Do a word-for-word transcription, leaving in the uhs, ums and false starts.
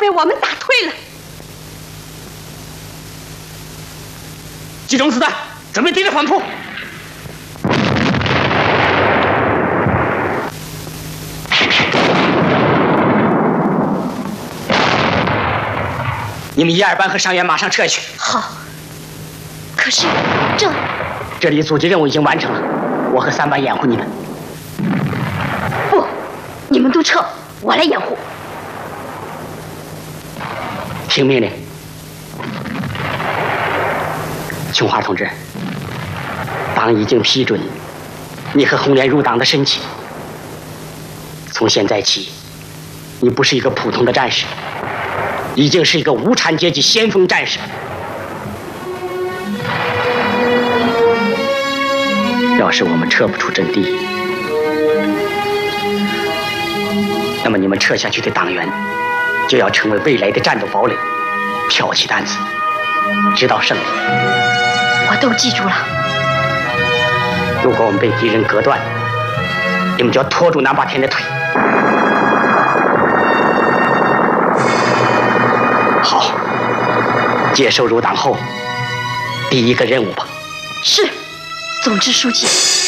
被我们打退了。 集中子弹，准备敌人反扑。你们一二班和伤员马上撤去。 好。可是这这里阻击任务已经完成了，我和三班掩护你们。 不，你们都撤，我来掩护。 听命令。琼花同志，党已经批准你和红莲入党的申请。从现在起，你不是一个普通的战士，已经是一个无产阶级先锋战士。要是我们撤不出阵地，那么你们撤下去的党员就要成为未来的战斗堡垒，挑起担子，直到胜利。 我都记住了。 如果我们被敌人隔断，你们就要拖住南霸天的腿。好，接受入党后第一个任务吧。 是，总支书记。